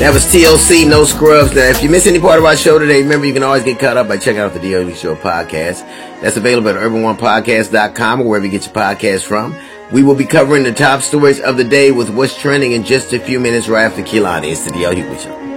That was TLC, No Scrubs. Now, if you miss any part of our show today, remember you can always get caught up by checking out the DLE Show podcast. That's available at urban1podcast.com or wherever you get your podcast from. We will be covering the top stories of the day with what's trending in just a few minutes right after Kehlani. It's the DLE Show.